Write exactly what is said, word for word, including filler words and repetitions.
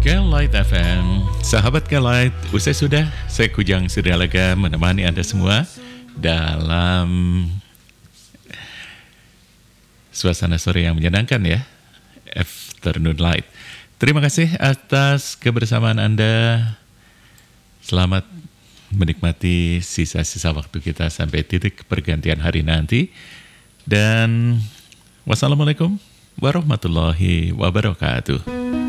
Kelight F M, sahabat Kelight, usai sudah saya Kujang Surialaga menemani Anda semua dalam suasana sore yang menyenangkan ya, Afternoon Light. Terima kasih atas kebersamaan Anda. Selamat menikmati sisa-sisa waktu kita sampai titik pergantian hari nanti. Dan wassalamualaikum warahmatullahi wabarakatuh.